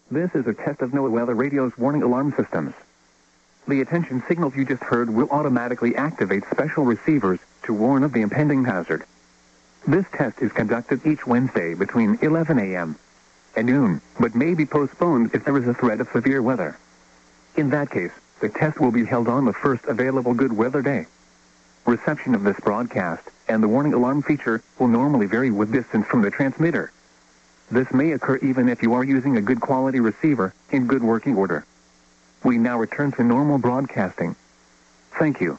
This is a test of NOAA Weather Radio's warning alarm systems. The attention signals you just heard will automatically activate special receivers to warn of the impending hazard. This test is conducted each Wednesday between 11 a.m. and noon, but may be postponed if there is a threat of severe weather. In that case, the test will be held on the first available good weather day. Reception of this broadcast and the warning alarm feature will normally vary with distance from the transmitter. This may occur even if you are using a good quality receiver in good working order. We now return to normal broadcasting. Thank you.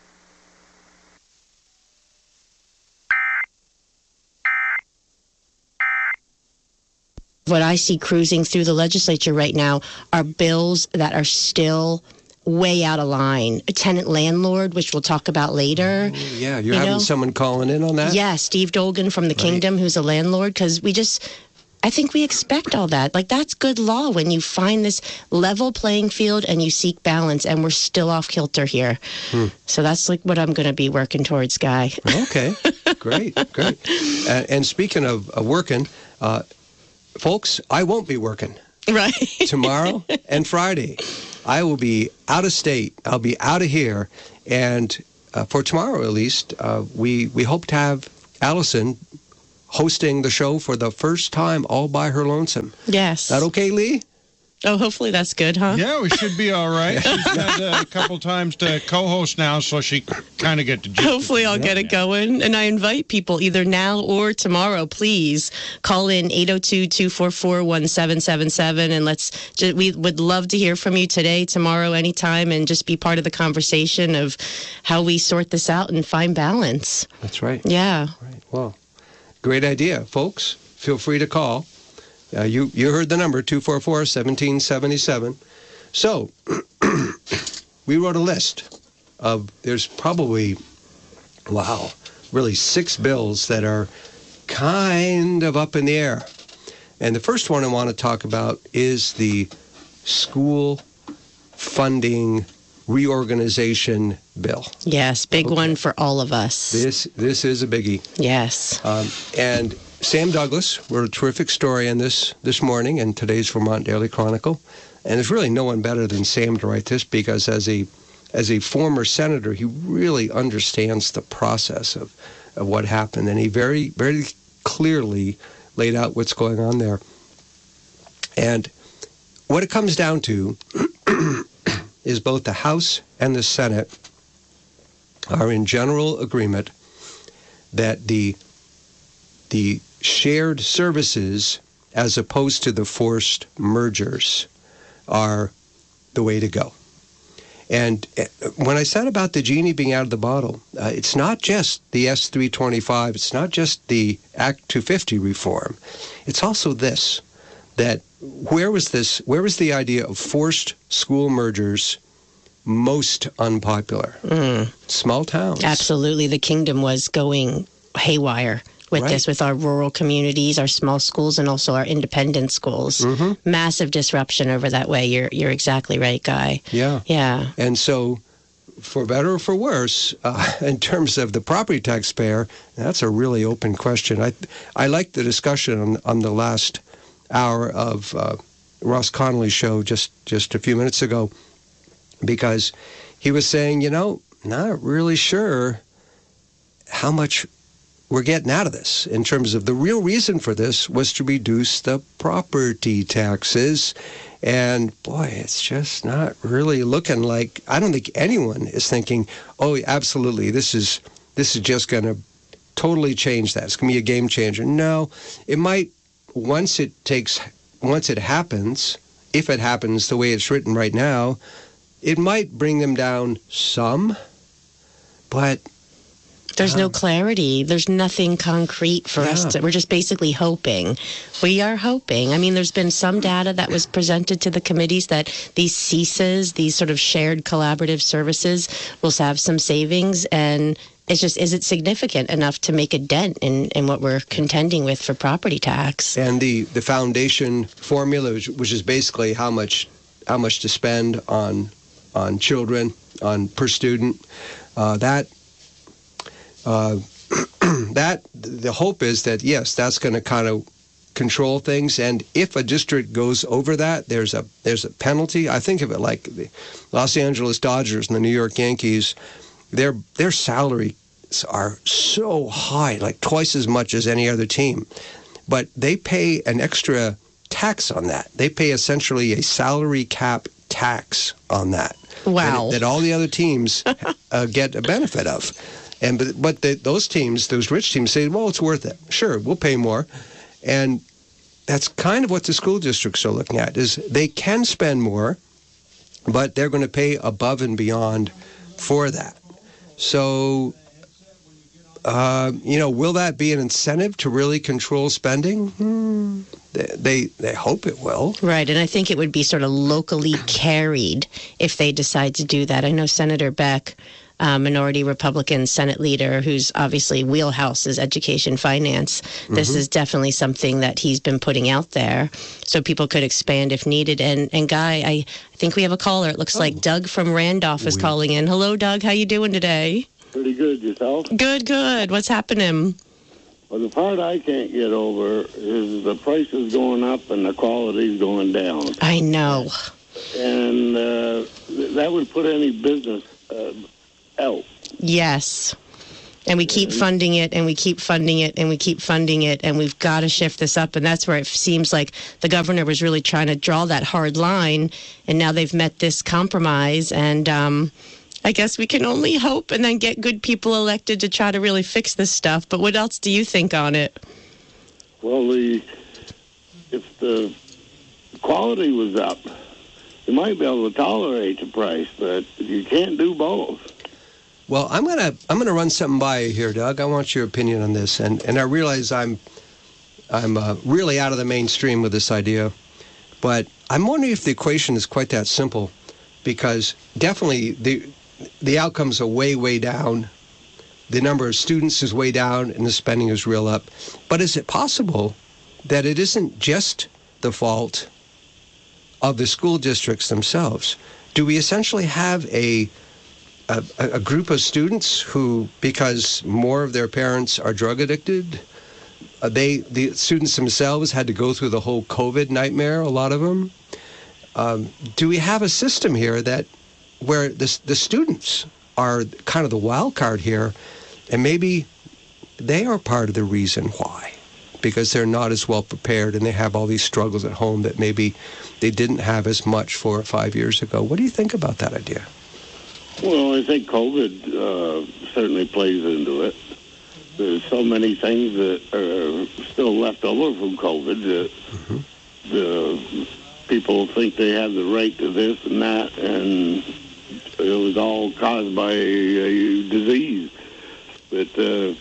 What I see cruising through the legislature right now are bills that are still way out of line. A tenant landlord, which we'll talk about later. Oh, yeah, you're having someone calling in on that? Yeah, Steve Dolgan from the Kingdom, who's a landlord, because I think we expect all that. Like, that's good law when you find this level playing field and you seek balance, and we're still off kilter here. So that's like what I'm going to be working towards, Guy. Okay, great. And speaking of working, folks, I won't be working. Right. Tomorrow and Friday. I will be out of state. I'll be out of here. And for tomorrow, at least, we hope to have Allison hosting the show for the first time all by her lonesome. Yes. Is that okay, Lee? Oh, hopefully that's good, huh? Yeah, we should be all right. She's had a couple times to co-host now, so she kind of get to gist. Hopefully I'll get it going. And I invite people either now or tomorrow, please call in 802-244-1777 and we would love to hear from you today, tomorrow, anytime, and just be part of the conversation of how we sort this out and find balance. That's right. Yeah. Right. Well, great idea, folks. Feel free to call. You heard the number, 244-1777. So, we wrote a list of, there's probably, really 6 bills that are kind of up in the air. And the first one I want to talk about is the school funding reorganization bill. Yes, big one for all of us. This is a biggie. Yes. And Sam Douglas wrote a terrific story on this morning in today's Vermont Daily Chronicle. And there's really no one better than Sam to write this, because as a former senator, he really understands the process of what happened. And he very, very clearly laid out what's going on there. And what it comes down to is both the House and the Senate are in general agreement that the shared services, as opposed to the forced mergers, are the way to go. And when I said about the genie being out of the bottle, it's not just the S325, it's not just the Act 250 reform. It's also this, that where was the idea of forced school mergers most unpopular? Small towns. Absolutely. The Kingdom was going haywire with this, with our rural communities, our small schools, and also our independent schools. Massive disruption over that way. You're exactly right, Guy. Yeah. And so, for better or for worse, in terms of the property taxpayer, that's a really open question. I liked the discussion on the last hour of Ross Connolly's show just a few minutes ago, because he was saying, not really sure how much we're getting out of this, in terms of the real reason for this was to reduce the property taxes. And boy, it's just not really looking like, I don't think anyone is thinking, oh, absolutely, this is just going to totally change that. It's going to be a game changer. No, it might, once it happens, if it happens the way it's written right now, it might bring them down some, but there's no clarity. There's nothing concrete for us. We're just basically hoping. We are hoping. I mean, there's been some data that was presented to the committees that these CESAs, these sort of shared collaborative services, will have some savings. And it's just, is it significant enough to make a dent in what we're contending with for property tax? And the foundation formula, which is basically how much to spend on children, on per student, that the hope is that, yes, that's going to kind of control things, and if a district goes over that, there's a penalty. I think of it like the Los Angeles Dodgers and the New York Yankees. Their salaries are so high, like twice as much as any other team, but they pay an extra tax on that. They pay essentially a salary cap tax on that. Wow. That all the other teams get a benefit of. But those teams, those rich teams, say, well, it's worth it. Sure, we'll pay more. And that's kind of what the school districts are looking at, is they can spend more, but they're going to pay above and beyond for that. So, will that be an incentive to really control spending? They hope it will. Right, and I think it would be sort of locally carried if they decide to do that. I know Senator Beck, minority Republican Senate leader, whose obviously wheelhouse is education finance. This is definitely something that he's been putting out there, so people could expand if needed. And Guy, I think we have a caller. It looks like Doug from Randolph is calling in. Hello, Doug. How you doing today? Pretty good. Yourself? Good. What's happening? Well, the part I can't get over is the prices going up and the quality's going down. I know. And that would put any business out. Yes. And we keep funding it, and we keep funding it, and we keep funding it, and we've got to shift this up. And that's where it seems like the governor was really trying to draw that hard line, and now they've met this compromise. And I guess we can only hope and then get good people elected to try to really fix this stuff. But what else do you think on it? Well, if the quality was up, you might be able to tolerate the price, but you can't do both. Well, I'm gonna run something by you here, Doug. I want your opinion on this, and I realize I'm really out of the mainstream with this idea, but I'm wondering if the equation is quite that simple, because definitely the outcomes are way down. The number of students is way down, and the spending is real up. But is it possible that it isn't just the fault of the school districts themselves? Do we essentially have a group of students who, because more of their parents are drug addicted, the students themselves had to go through the whole COVID nightmare, a lot of them? Do we have a system here where the students are kind of the wild card here, and maybe they are part of the reason why, because they're not as well prepared and they have all these struggles at home that maybe they didn't have as much 4 or 5 years ago? What do you think about that idea? Well, I think COVID certainly plays into it. There's so many things that are still left over from COVID that the people think they have the right to this and that, and it was all caused by a disease. But the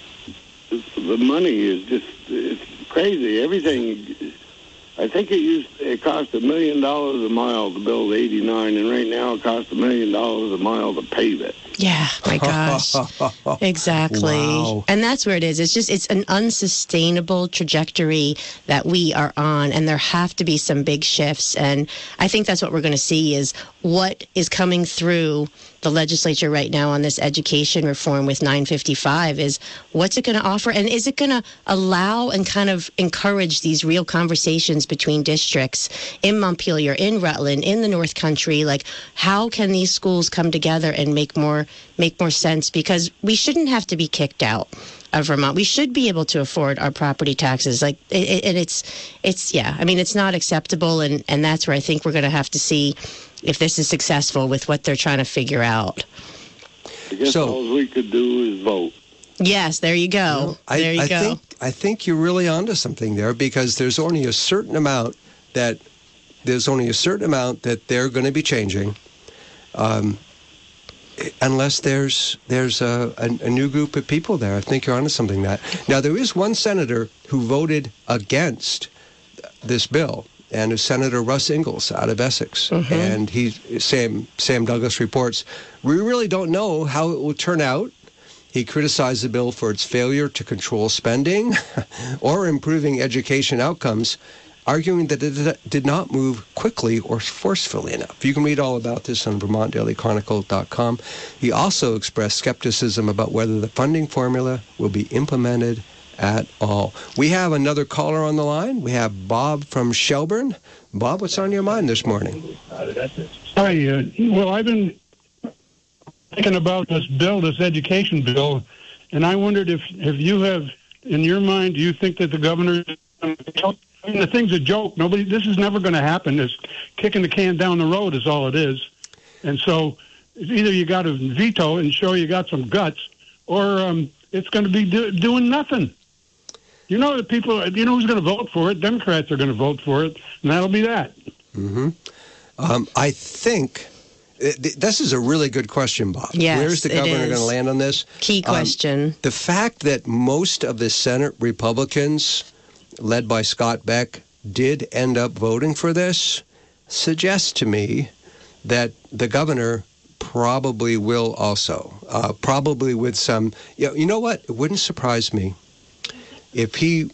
money is it's crazy. Everything, I think it cost $1 million a mile to build 89, and right now it costs $1 million a mile to pave it. Yeah, my gosh. Exactly. Wow. And that's where it is. It's an unsustainable trajectory that we are on, and there have to be some big shifts. And I think that's what we're going to see is what is coming through the legislature right now on this education reform with 955 is what's it going to offer, and is it going to allow and kind of encourage these real conversations between districts in Montpelier, in Rutland, in the North Country? Like, how can these schools come together and make more sense? Because we shouldn't have to be kicked out of Vermont. We should be able to afford our property taxes. Like, and it's not acceptable, and that's where I think we're going to have to see if this is successful with what they're trying to figure out. I guess all we could do is vote. Yes, there you go. I think you're really onto something there, because there's only a certain amount that they're going to be changing, unless there's a new group of people there. I think you're onto something there. Now, there is one senator who voted against this bill, and it's Senator Russ Ingalls out of Essex. And Sam Douglas reports, we really don't know how it will turn out. He criticized the bill for its failure to control spending or improving education outcomes, arguing that it did not move quickly or forcefully enough. You can read all about this on VermontDailyChronicle.com. He also expressed skepticism about whether the funding formula will be implemented at all. We have another caller on the line. We have Bob from Shelburne. Bob, what's on your mind this morning? Hi. Well, I've been thinking about this bill, this education bill, and I wondered if you have, in your mind, do you think that the governor, I mean, the thing's a joke. This is never going to happen. It's kicking the can down the road is all it is. And so either you got to veto it and show you got some guts, or it's going to be doing nothing. You know the people, you know who's going to vote for it? Democrats are going to vote for it, and that'll be that. Mm-hmm. I think this is a really good question, Bob. Yes, where's the governor going to land on this? Key question. The fact that most of the Senate Republicans, led by Scott Beck, did end up voting for this suggests to me that the governor probably will also. Probably with some, you know what? It wouldn't surprise me if he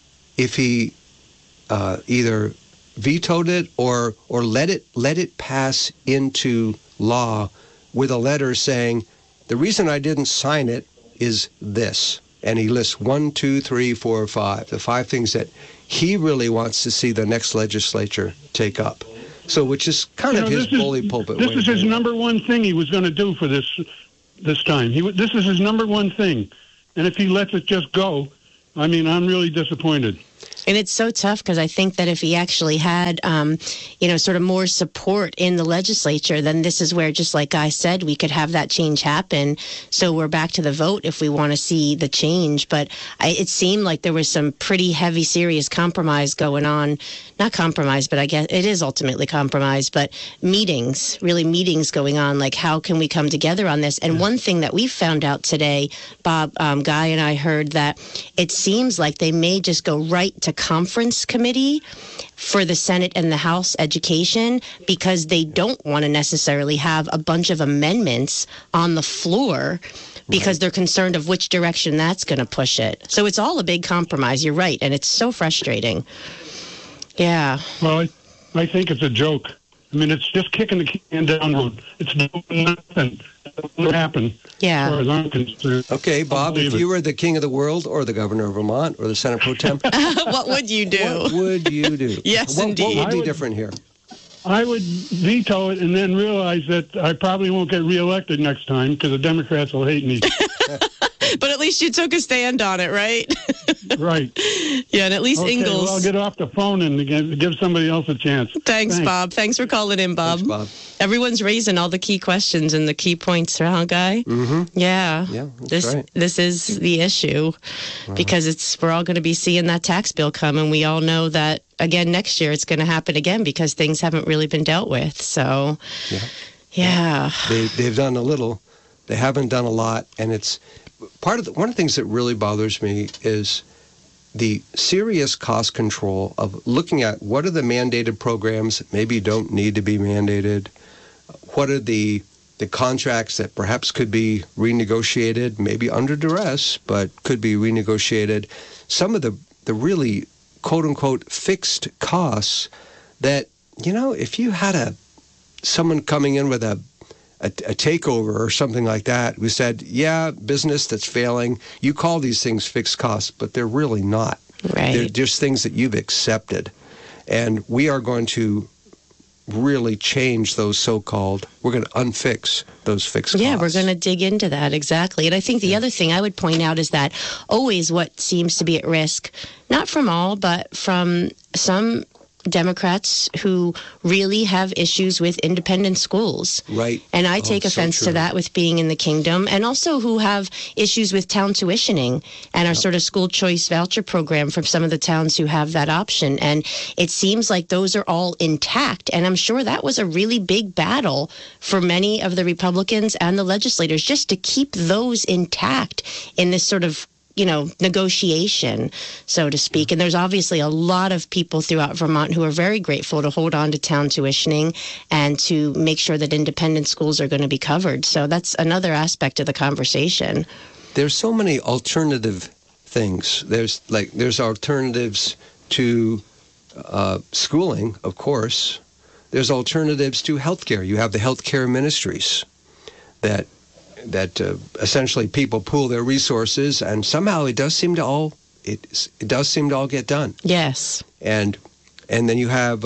either vetoed it or let it pass into law with a letter saying the reason I didn't sign it is this, and he lists 1, 2, 3, 4, 5, the 5 things that he really wants to see the next legislature take up. So, which is kind of his bully pulpit. This is his number one thing he was going to do for this time. This is his number one thing, and if he lets it just go, I mean, I'm really disappointed. And it's so tough because I think that if he actually had, sort of more support in the legislature, then this is where, just like Guy said, we could have that change happen. So we're back to the vote if we want to see the change. But it seemed like there was some pretty heavy, serious compromise going on. Not compromise, but I guess it is ultimately compromise. But meetings going on. Like, how can we come together on this? And one thing that we found out today, Bob, Guy and I heard that it seems like they may just go right to conference committee for the Senate and the House education because they don't want to necessarily have a bunch of amendments on the floor because they're concerned of which direction that's going to push it. So it's all a big compromise. You're right. And it's so frustrating. Yeah. Well, I think it's a joke. I mean, it's just kicking the can down the road. It's doing nothing. It won't happen. Yeah. As far as I'm concerned. Okay, Bob, if you were the king of the world or the governor of Vermont or the Senate Pro Tem, what would you do? What would you do? Yes, indeed. What would be different here? I would veto it and then realize that I probably won't get reelected next time because the Democrats will hate me. But at least you took a stand on it, right? Right. Yeah, and at least Ingalls. Well, I'll get off the phone and give somebody else a chance. Thanks, Bob. Thanks for calling in, Bob. Thanks, Bob. Everyone's raising all the key questions and the key points, huh, Guy? Mm-hmm. Yeah. Yeah, that's right. This is the issue because we're all going to be seeing that tax bill come, and we all know that, again, next year it's going to happen again because things haven't really been dealt with. So, yeah. They've done a little. They haven't done a lot, and it's one of the things that really bothers me is the serious cost control of looking at what are the mandated programs that maybe don't need to be mandated, what are the contracts that perhaps could be renegotiated, maybe under duress, but could be renegotiated, some of the really quote-unquote fixed costs that, if you had someone coming in with a takeover or something like that who said, business that's failing, you call these things fixed costs, but they're really not. Right. They're just things that you've accepted. And we are going to really change those we're going to unfix those fixed costs. Yeah, we're going to dig into that, exactly. And I think the other thing I would point out is that always what seems to be at risk, not from all, but from some Democrats who really have issues with independent schools. Right. And I take offense to that with being in the kingdom, and also who have issues with town tuitioning and our sort of school choice voucher program from some of the towns who have that option. And it seems like those are all intact. And I'm sure that was a really big battle for many of the Republicans and the legislators just to keep those intact in this sort of negotiation, so to speak. And there's obviously a lot of people throughout Vermont who are very grateful to hold on to town tuitioning and to make sure that independent schools are going to be covered. So that's another aspect of the conversation. There's so many alternative things. There's alternatives to schooling, of course. There's alternatives to healthcare. You have the healthcare ministries that essentially people pool their resources, and somehow it does seem to all it does seem to all get done. Yes. And then you have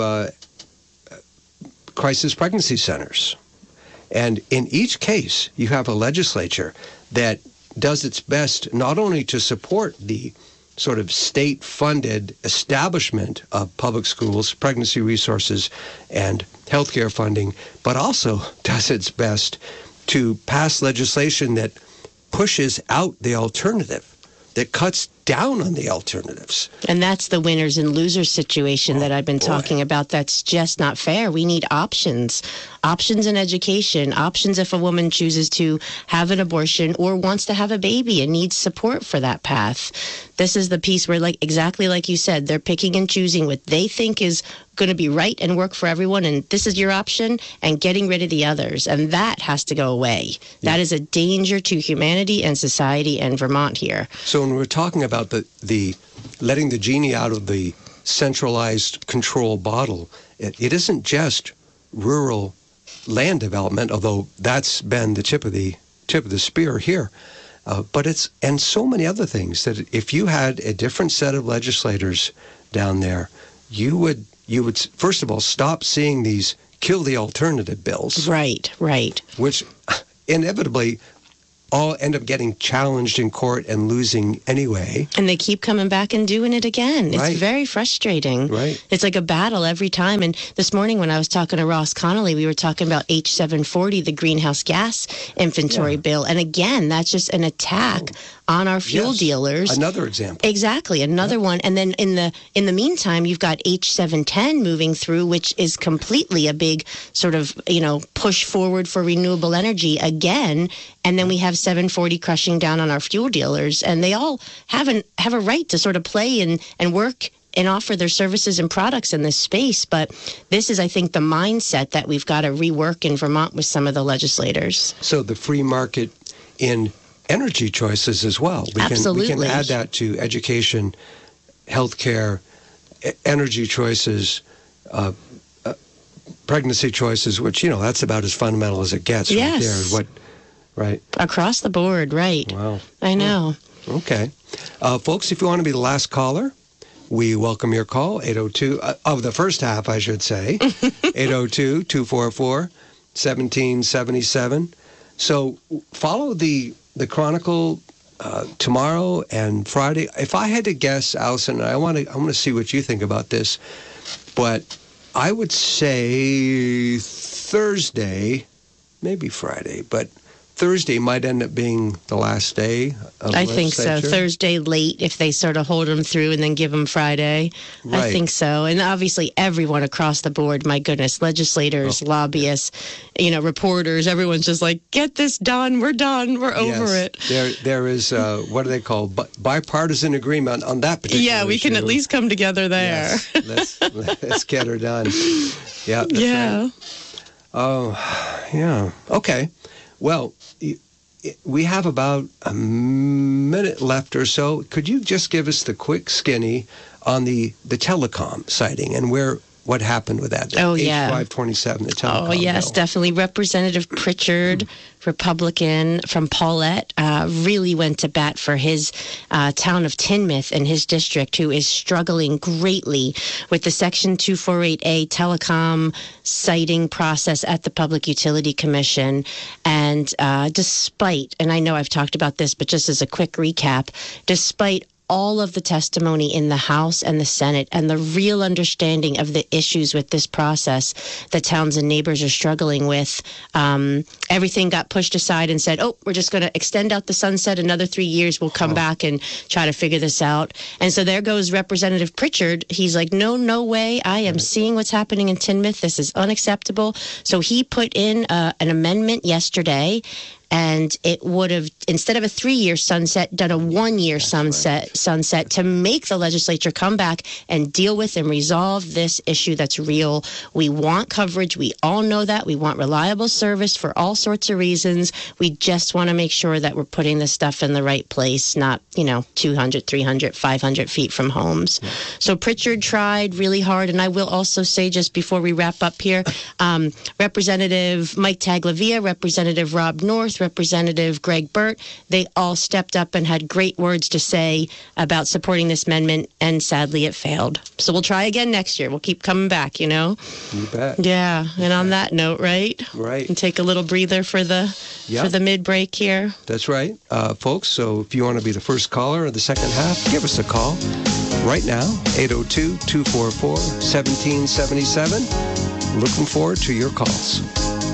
crisis pregnancy centers. And in each case, you have a legislature that does its best not only to support the sort of state-funded establishment of public schools, pregnancy resources, and healthcare funding, but also does its best to pass legislation that pushes out the alternative, that cuts down on the alternatives. And that's the winners and losers situation that I've been talking about. That's just not fair. We need options. Options in education, options if a woman chooses to have an abortion or wants to have a baby and needs support for that path. This is the piece where, like exactly like you said, they're picking and choosing what they think is going to be right and work for everyone, and this is your option, and getting rid of the others. And that has to go away. Yeah. That is a danger to humanity and society and Vermont here. So when we're talking about the letting the genie out of the centralized control bottle, it isn't just rural land development, although that's been the tip of the spear here. But it's, and so many other things, that if you had a different set of legislators down there, you would first of all stop seeing these kill the alternative bills. Right. Which inevitably all end up getting challenged in court and losing anyway. And they keep coming back and doing it again. It's very frustrating. Right. It's like a battle every time. And this morning when I was talking to Ross Connolly, we were talking about H740, the greenhouse gas inventory bill. And again, that's just an attack on our fuel dealers. Another example. Exactly, another one. And then in the meantime, you've got H710 moving through, which is completely a big sort of, push forward for renewable energy again. And then we have 740 crushing down on our fuel dealers, and they all have a right to sort of play and work and offer their services and products in this space. But this is, I think, the mindset that we've got to rework in Vermont with some of the legislators. So the free market in energy choices as well. Absolutely. We can add that to education, healthcare, energy choices, pregnancy choices, which, that's about as fundamental as it gets. Yes. Right there. Right. Across the board, right. Wow. I know. Okay. Folks, if you want to be the last caller, we welcome your call, 802, of the first half, I should say, 802-244-1777. So follow the Chronicle tomorrow and Friday. If I had to guess, Allison, I want to see what you think about this, but I would say Thursday, maybe Friday, but Thursday might end up being the last day of I think so. legislature. Thursday late, if they sort of hold them through and then give them Friday. Right. I think so. And obviously everyone across the board, my goodness, legislators, lobbyists, reporters, everyone's just like, get this done. We're done. We're over it. There is, what do they call, bipartisan agreement on that particular Yeah, we can issue. at least come together there. Yes. Let's get her done. Yeah. That's Yeah. Right. Oh, yeah. Okay. Well, we have about a minute left or so. Could you just give us the quick skinny on the telecom sighting and what happened with that? H527, the telecom. Oh, yes, bill. definitely. Representative Pritchard, Republican from Paulette, really went to bat for his town of Tinmouth and his district, who is struggling greatly with the Section 248A telecom siting process at the Public Utility Commission. And despite, and I know I've talked about this, but just as a quick recap, despite all of the testimony in the House and the Senate and the real understanding of the issues with this process that towns and neighbors are struggling with, everything got pushed aside and said, we're just going to extend out the sunset another 3 years. We'll come back and try to figure this out. And so there goes Representative Pritchard. He's like, no way. I am seeing what's happening in Tinmouth. This is unacceptable. So he put in an amendment yesterday, and it would have, instead of a 3-year sunset, done a 1-year sunset to make the legislature come back and deal with and resolve this issue that's real. We want coverage. We all know that. We want reliable service for all sorts of reasons. We just want to make sure that we're putting the stuff in the right place, not, 200, 300, 500 feet from homes. Yeah. So Pritchard tried really hard. And I will also say, just before we wrap up here, Representative Mike Taglavia, Representative Rob North, Representative Greg Burt. They all stepped up and had great words to say about supporting this amendment, and sadly it failed. So we'll try again next year. We'll keep coming back, you know? You bet. Yeah, and on that note, right? Right. And take a little breather for the mid-break here. That's right, folks. So if you want to be the first caller of the second half, give us a call right now, 802-244-1777. Looking forward to your calls.